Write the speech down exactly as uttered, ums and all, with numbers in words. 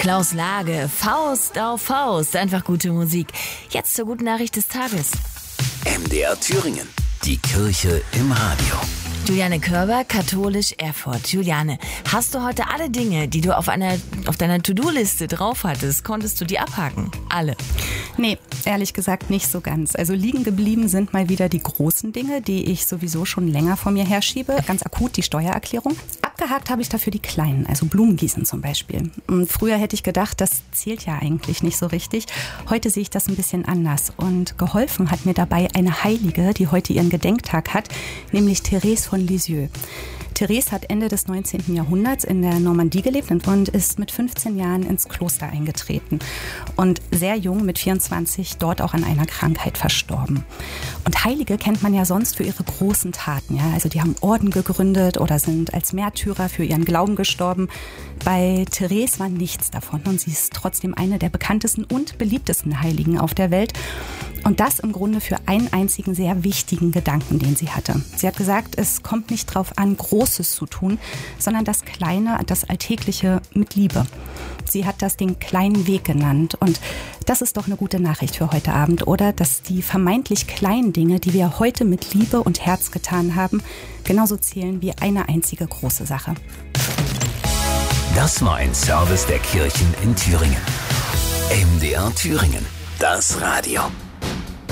Klaus Lage, Faust auf Faust, einfach gute Musik. Jetzt zur guten Nachricht des Tages. M D R Thüringen, die Kirche im Radio. Juliane Körber, katholisch Erfurt. Juliane, hast du heute alle Dinge, die du auf einer auf deiner To-Do-Liste drauf hattest, konntest du die abhaken? Alle? Nee, ehrlich gesagt nicht so ganz. Also liegen geblieben sind mal wieder die großen Dinge, die ich sowieso schon länger vor mir herschiebe. Ganz akut die Steuererklärung. Abgehakt habe ich dafür die kleinen, also Blumengießen zum Beispiel. Und früher hätte ich gedacht, das zählt ja eigentlich nicht so richtig. Heute sehe ich das ein bisschen anders. Und geholfen hat mir dabei eine Heilige, die heute ihren Gedenktag hat, nämlich Therese von Lisieux. Therese hat Ende des neunzehnten Jahrhunderts in der Normandie gelebt und ist mit fünfzehn Jahren ins Kloster eingetreten und sehr jung mit vierundzwanzig dort auch an einer Krankheit verstorben. Und Heilige kennt man ja sonst für ihre großen Taten. Ja? Also die haben Orden gegründet oder sind als Märtyrer für ihren Glauben gestorben. Bei Therese war nichts davon und sie ist trotzdem eine der bekanntesten und beliebtesten Heiligen auf der Welt. Und das im Grunde für einen einzigen sehr wichtigen Gedanken, den sie hatte. Sie hat gesagt, es kommt nicht drauf an, Großes zu tun, sondern das Kleine, das Alltägliche mit Liebe. Sie hat das den kleinen Weg genannt. Und das ist doch eine gute Nachricht für heute Abend, oder? Dass die vermeintlich kleinen Dinge, die wir heute mit Liebe und Herz getan haben, genauso zählen wie eine einzige große Sache. Das war ein Service der Kirchen in Thüringen. M D R Thüringen, das Radio.